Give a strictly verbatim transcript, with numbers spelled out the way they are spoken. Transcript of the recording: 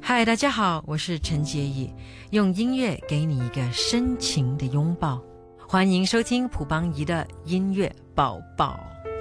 嗨，大家好，我是陈洁仪，用音乐给你一个深情的拥抱。欢迎收听蒲邦仪的音乐抱抱。